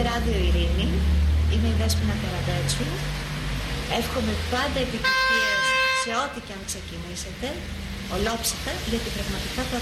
Ράδιο Ειρήνη, είμαι η Δέσποινα Καραμπέτσου. Εύχομαι πάντα επιτυχίες σε ό,τι και αν ξεκινήσετε, ολόψυχα, γιατί πραγματικά το